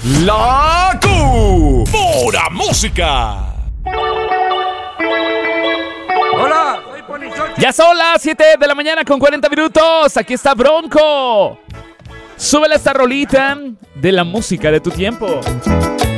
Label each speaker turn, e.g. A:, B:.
A: La Pura Música.
B: Hola, soy Ponichoche.
C: Ya son las 7 de la mañana con 40 minutos. Aquí está Bronco. Súbele esta rolita de la música de tu tiempo.